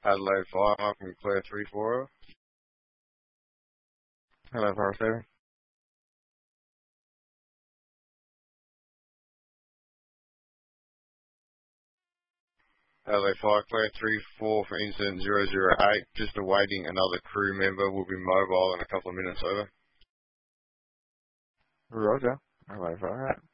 Adelaide Fire, Malcolm Clear 340. Hello, Fire Station. Adelaide Fire Clear 34 for incident 008. Just awaiting another crew member. Will be mobile in a couple of minutes, over. Roger. Hello, Fire.